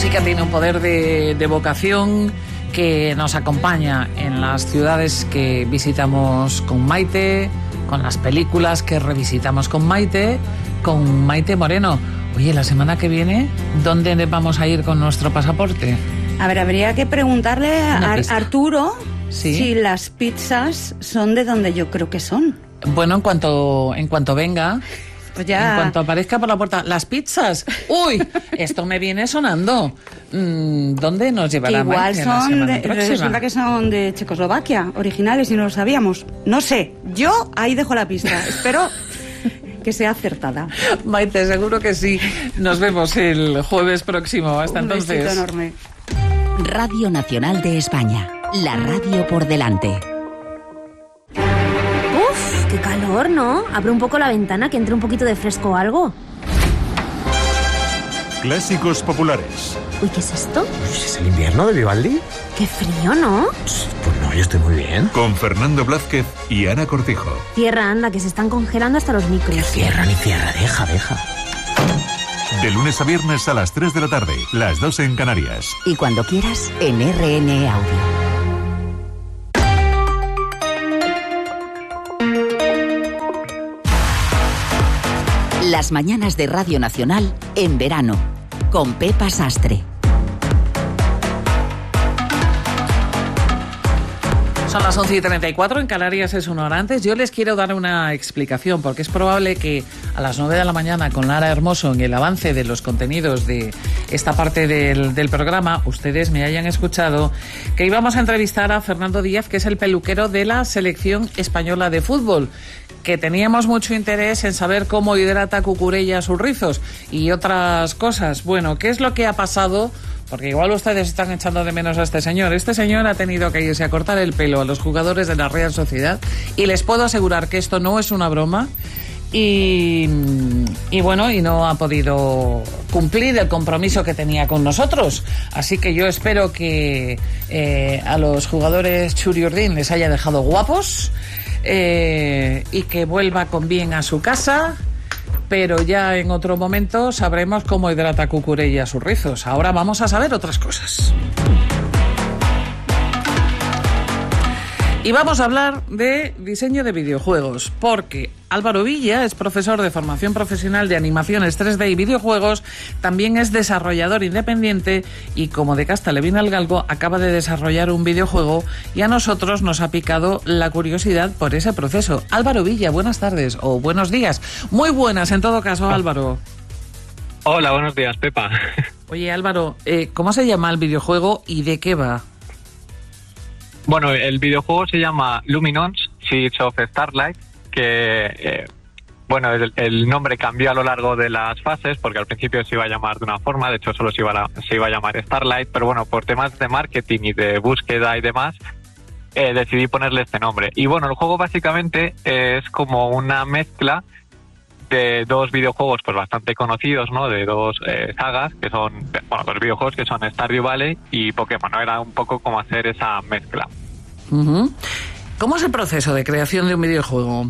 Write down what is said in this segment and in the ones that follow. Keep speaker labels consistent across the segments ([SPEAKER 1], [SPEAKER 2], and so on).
[SPEAKER 1] música tiene un poder de evocación que nos acompaña en las ciudades que visitamos con Maite, con las películas que revisitamos con Maite Moreno. Oye, la semana que viene, ¿dónde vamos a ir con nuestro pasaporte?
[SPEAKER 2] A ver, habría que preguntarle a Arturo si las pizzas son de donde yo creo que son.
[SPEAKER 1] Bueno, en cuanto venga...
[SPEAKER 2] Pues ya...
[SPEAKER 1] En cuanto aparezca por la puerta, las pizzas. ¡Uy! Esto me viene sonando. ¿Dónde nos llevará
[SPEAKER 2] igual
[SPEAKER 1] Maite la semana próxima?
[SPEAKER 2] Resulta que son de Checoslovaquia, originales, y no lo sabíamos. No sé, yo ahí dejo la pista. Espero que sea acertada.
[SPEAKER 1] Maite, seguro que sí. Nos vemos el jueves próximo. Hasta entonces.
[SPEAKER 2] Un besito enorme.
[SPEAKER 3] Radio Nacional de España. La radio por delante.
[SPEAKER 4] ¡Qué calor!, ¿no? Abre un poco la ventana, que entre un poquito de fresco o algo.
[SPEAKER 5] Clásicos populares.
[SPEAKER 4] Uy, ¿qué es esto?
[SPEAKER 6] ¿Es el invierno de Vivaldi?
[SPEAKER 4] ¡Qué frío!, ¿no?
[SPEAKER 6] Pues no, yo estoy muy bien.
[SPEAKER 5] Con Fernando Blázquez y Ana Cortijo.
[SPEAKER 4] Cierra, anda, que se están congelando hasta los micros.
[SPEAKER 6] Que cierra ni cierra, deja.
[SPEAKER 5] De lunes a viernes a las 3 de la tarde, las 2 en Canarias.
[SPEAKER 3] Y cuando quieras, en RN Audio. Las mañanas de Radio Nacional en verano, con Pepa Sastre.
[SPEAKER 1] Son las 11:34, en Canarias es una hora antes. Yo les quiero dar una explicación, porque es probable que a las 9 de la mañana, con Lara Hermoso, en el avance de los contenidos de esta parte del programa, ustedes me hayan escuchado que íbamos a entrevistar a Fernando Díaz, que es el peluquero de la selección española de fútbol, que teníamos mucho interés en saber cómo hidrata Cucurella sus rizos y otras cosas. Bueno, ¿qué es lo que ha pasado? Porque igual ustedes están echando de menos a este señor. Este señor ha tenido que irse a cortar el pelo a los jugadores de la Real Sociedad y les puedo asegurar que esto no es una broma y bueno, y no ha podido cumplir el compromiso que tenía con nosotros. Así que yo espero que a los jugadores Churi Urdin les haya dejado guapos y que vuelva con bien a su casa. Pero ya en otro momento sabremos cómo hidrata Cucurella sus rizos. Ahora vamos a saber otras cosas. Y vamos a hablar de diseño de videojuegos, porque Álvaro Villa es profesor de formación profesional de animaciones 3D y videojuegos, también es desarrollador independiente y, como de casta le viene al galgo, acaba de desarrollar un videojuego y a nosotros nos ha picado la curiosidad por ese proceso. Álvaro Villa, buenas tardes o buenos días. Muy buenas en todo caso, Álvaro.
[SPEAKER 7] Hola, buenos días, Pepa.
[SPEAKER 1] Oye, Álvaro, ¿cómo se llama el videojuego y de qué va?
[SPEAKER 7] Bueno, el videojuego se llama Luminance, Seeds of Starlight, que, el nombre cambió a lo largo de las fases, porque al principio se iba a llamar de una forma, de hecho solo se iba a llamar Starlight, pero bueno, por temas de marketing y de búsqueda y demás, decidí ponerle este nombre. Y bueno, el juego básicamente es como una mezcla de dos videojuegos pues bastante conocidos, ¿no? De dos sagas, que son, dos videojuegos que son Stardew Valley y Pokémon, ¿no? Era un poco como hacer esa mezcla.
[SPEAKER 1] Uh-huh. ¿Cómo es el proceso de creación de un videojuego?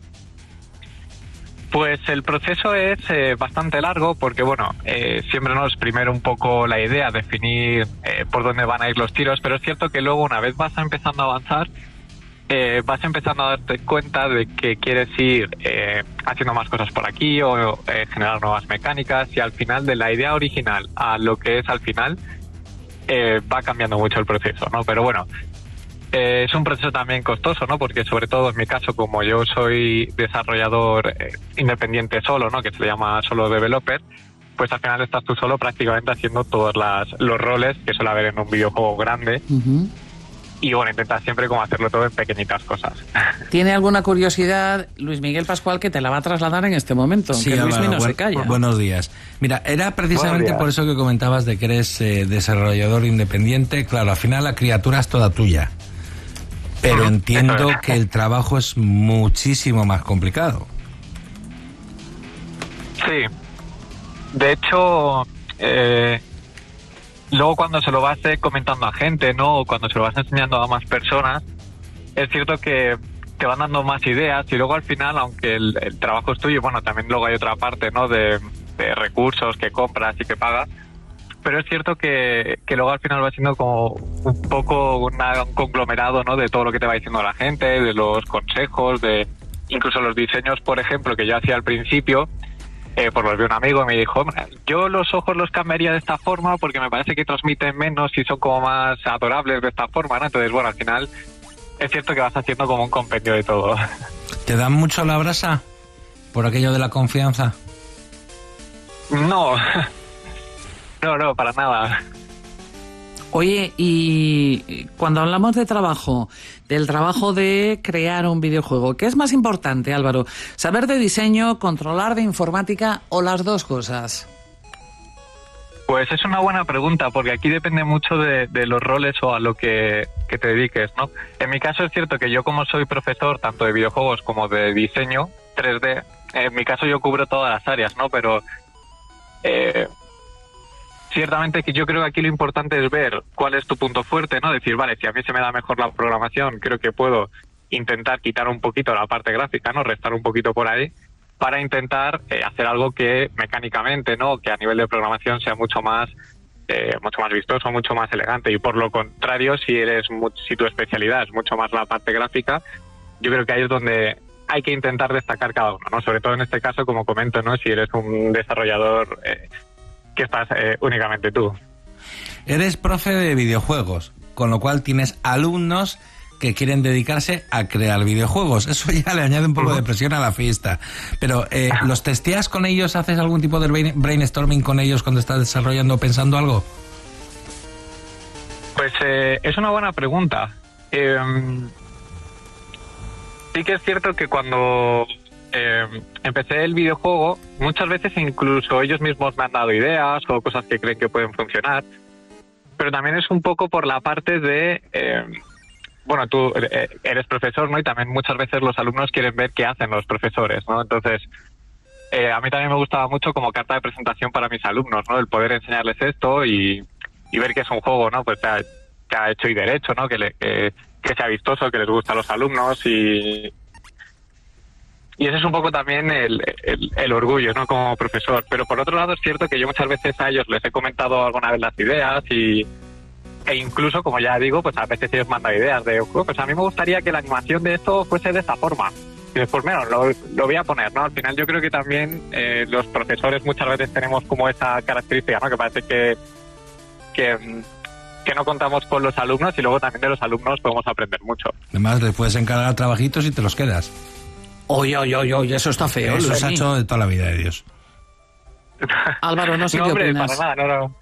[SPEAKER 7] Pues el proceso es bastante largo porque, siempre nos es primero un poco la idea, definir por dónde van a ir los tiros, pero es cierto que luego una vez vas empezando a avanzar, vas empezando a darte cuenta de que quieres ir haciendo más cosas por aquí o generar nuevas mecánicas, y al final, de la idea original a lo que es al final, va cambiando mucho el proceso, ¿no? Pero bueno, es un proceso también costoso, ¿no? Porque sobre todo en mi caso, como yo soy desarrollador independiente solo, ¿no? Que se le llama solo developer, pues al final estás tú solo prácticamente haciendo todos los roles que suele haber en un videojuego grande.
[SPEAKER 1] Uh-huh.
[SPEAKER 7] Y bueno, intentas siempre como hacerlo todo en pequeñitas cosas.
[SPEAKER 1] ¿Tiene alguna curiosidad Luis Miguel Pascual que te la va a trasladar en este momento?
[SPEAKER 8] Sí,
[SPEAKER 1] que Luis no se calla.
[SPEAKER 8] Buenos días. Mira, era precisamente por eso que comentabas de que eres desarrollador independiente. Claro, al final la criatura es toda tuya. Pero entiendo que el trabajo es muchísimo más complicado.
[SPEAKER 7] Sí. De hecho, luego cuando se lo vas comentando a gente, ¿no? O cuando se lo vas enseñando a más personas, es cierto que te van dando más ideas y luego al final, aunque el trabajo es tuyo, también luego hay otra parte, ¿no? De recursos que compras y que pagas, pero es cierto que luego al final va siendo como un poco un conglomerado, ¿no? De todo lo que te va diciendo la gente, de los consejos, de incluso los diseños, por ejemplo, que yo hacía al principio. Pues los vi un amigo y me dijo, yo los ojos los cambiaría de esta forma porque me parece que transmiten menos y son como más adorables de esta forma, ¿no? Entonces, bueno, al final es cierto que vas haciendo como un compendio de todo.
[SPEAKER 8] ¿Te dan mucho la brasa por aquello de la confianza?
[SPEAKER 7] No, no, para nada.
[SPEAKER 1] Oye, y cuando hablamos de trabajo, del trabajo de crear un videojuego, ¿qué es más importante, Álvaro? ¿Saber de diseño, controlar de informática o las dos cosas?
[SPEAKER 7] Pues es una buena pregunta, porque aquí depende mucho de los roles o a lo que te dediques, ¿no? En mi caso es cierto que yo, como soy profesor tanto de videojuegos como de diseño 3D, en mi caso yo cubro todas las áreas, ¿no? Pero ciertamente que yo creo que aquí lo importante es ver cuál es tu punto fuerte, ¿no? Decir, vale, si a mí se me da mejor la programación, creo que puedo intentar quitar un poquito la parte gráfica, ¿no? Restar un poquito por ahí, para intentar hacer algo que mecánicamente, ¿no? Que a nivel de programación sea mucho más vistoso, mucho más elegante. Y por lo contrario, si tu especialidad es mucho más la parte gráfica, yo creo que ahí es donde hay que intentar destacar cada uno, ¿no? Sobre todo en este caso, como comento, ¿no? Si eres un desarrollador que estás únicamente tú.
[SPEAKER 8] Eres profe de videojuegos, con lo cual tienes alumnos que quieren dedicarse a crear videojuegos. Eso ya le añade un poco de presión a la fiesta. Pero, ¿los testeas con ellos? ¿Haces algún tipo de brainstorming con ellos cuando estás desarrollando o pensando algo?
[SPEAKER 7] Pues es una buena pregunta. Sí que es cierto que cuando empecé el videojuego, muchas veces incluso ellos mismos me han dado ideas o cosas que creen que pueden funcionar, pero también es un poco por la parte de... bueno, tú eres profesor, ¿no? Y también muchas veces los alumnos quieren ver qué hacen los profesores, ¿no? Entonces, a mí también me gustaba mucho como carta de presentación para mis alumnos, ¿no? El poder enseñarles esto y ver que es un juego, ¿no? Pues que ha hecho y derecho, ¿no? Que sea vistoso, que les gusta a los alumnos y ese es un poco también el orgullo, ¿no? Como profesor. Pero por otro lado es cierto que yo muchas veces a ellos les he comentado alguna vez las ideas e incluso, como ya digo, pues a veces ellos mandan ideas de, pues a mí me gustaría que la animación de esto fuese de esta forma. Y después, bueno, lo voy a poner, ¿no? Al final yo creo que también los profesores muchas veces tenemos como esa característica, ¿no? Que parece que no contamos con los alumnos y luego también de los alumnos podemos aprender mucho.
[SPEAKER 8] Además, les puedes encargar trabajitos y te los quedas.
[SPEAKER 1] Oye, eso está feo.
[SPEAKER 8] Eso se ha hecho de toda la vida de Dios.
[SPEAKER 1] Álvaro, no sé qué
[SPEAKER 7] hombre,
[SPEAKER 1] opinas.
[SPEAKER 7] Para nada, no.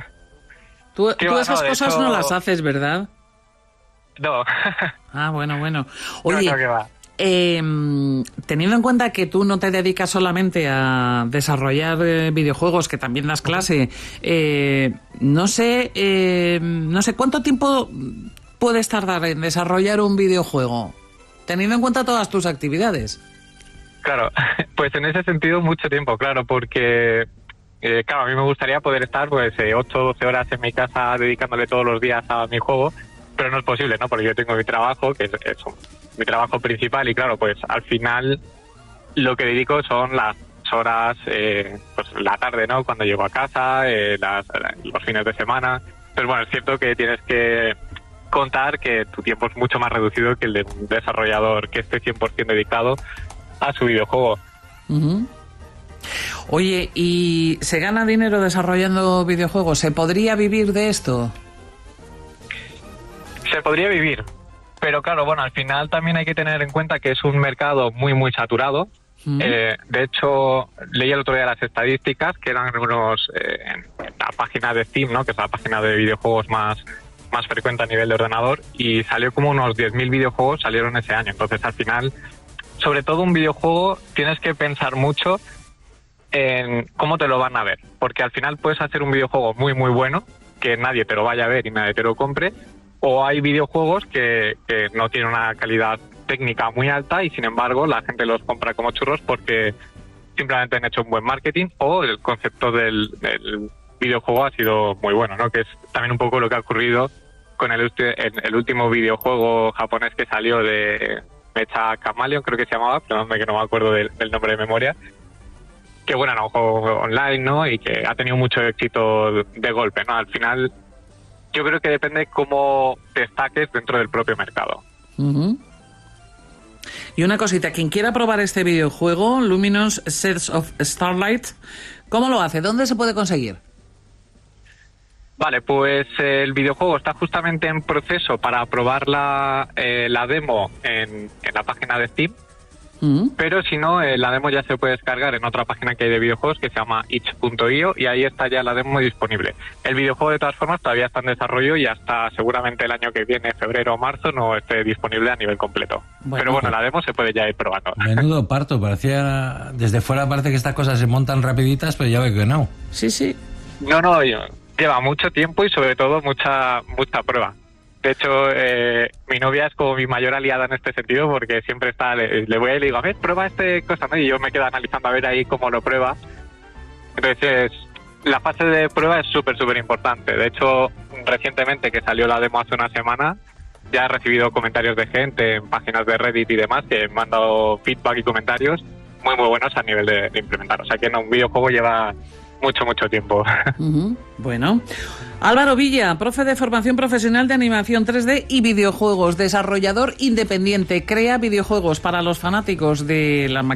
[SPEAKER 1] Tú esas cosas
[SPEAKER 7] hecho...
[SPEAKER 1] no las haces, ¿verdad?
[SPEAKER 7] No.
[SPEAKER 1] Ah, bueno. Oye,
[SPEAKER 7] no, que va.
[SPEAKER 1] Teniendo en cuenta que tú no te dedicas solamente a desarrollar videojuegos, que también das clase, no sé cuánto tiempo puedes tardar en desarrollar un videojuego, teniendo en cuenta todas tus actividades.
[SPEAKER 7] Claro, pues en ese sentido mucho tiempo, claro, porque claro, a mí me gustaría poder estar pues 8 o 12 horas en mi casa dedicándole todos los días a mi juego, pero no es posible, ¿no? Porque yo tengo mi trabajo, que es mi trabajo principal, y claro, pues al final lo que dedico son las horas, pues la tarde, ¿no? Cuando llego a casa, los fines de semana. Pero bueno, es cierto que tienes que contar que tu tiempo es mucho más reducido que el de un desarrollador que esté 100% dedicado a su videojuego.
[SPEAKER 1] Uh-huh. Oye, ¿y se gana dinero desarrollando videojuegos? ¿Se podría vivir de esto?
[SPEAKER 7] Se podría vivir, pero claro, bueno, al final también hay que tener en cuenta que es un mercado muy, muy saturado. De hecho, leí el otro día las estadísticas, que eran unos en la página de Steam, ¿no? Que es la página de videojuegos más frecuente a nivel de ordenador, y salió como unos 10.000 videojuegos salieron ese año. Entonces, al final, sobre todo un videojuego, tienes que pensar mucho en cómo te lo van a ver, porque al final puedes hacer un videojuego muy, muy bueno, que nadie te lo vaya a ver y nadie te lo compre, o hay videojuegos que no tienen una calidad técnica muy alta y sin embargo la gente los compra como churros porque simplemente han hecho un buen marketing o el concepto del videojuego ha sido muy bueno, ¿no? Que es también un poco lo que ha ocurrido con el último videojuego japonés que salió de Mecha Chameleon, creo que se llamaba, pero que no me acuerdo del nombre de memoria, bueno, era un juego online, ¿no? Y que ha tenido mucho éxito de golpe, ¿no? Al final, yo creo que depende cómo destaques dentro del propio mercado.
[SPEAKER 1] Uh-huh. Y una cosita, quien quiera probar este videojuego, Luminous Sets of Starlight, ¿cómo lo hace? ¿Dónde se puede conseguir?
[SPEAKER 7] Vale, pues el videojuego está justamente en proceso para probar la demo en la página de Steam, pero si no, la demo ya se puede descargar en otra página que hay de videojuegos que se llama itch.io y ahí está ya la demo disponible. El videojuego de todas formas todavía está en desarrollo y hasta seguramente el año que viene, febrero o marzo, no esté disponible a nivel completo.
[SPEAKER 1] Bueno,
[SPEAKER 7] pero bueno, la demo se puede ya ir probando.
[SPEAKER 8] Menudo parto, parecía... Desde fuera parece que estas cosas se montan rapiditas, pero ya veo que no.
[SPEAKER 1] Sí, sí.
[SPEAKER 7] No, lleva mucho tiempo y sobre todo mucha prueba. De hecho, mi novia es como mi mayor aliada en este sentido porque siempre está, le voy y le digo, a ver, prueba este cosa, ¿no? Y yo me quedo analizando a ver ahí cómo lo prueba. Entonces, la fase de prueba es súper importante. De hecho, recientemente que salió la demo hace una semana, ya he recibido comentarios de gente en páginas de Reddit y demás que me han dado feedback y comentarios muy buenos a nivel de implementar. O sea que un videojuego lleva mucho tiempo.
[SPEAKER 1] Uh-huh. Bueno, Álvaro Villa, profe de formación profesional de animación 3D y videojuegos, desarrollador independiente, crea videojuegos para los fanáticos de las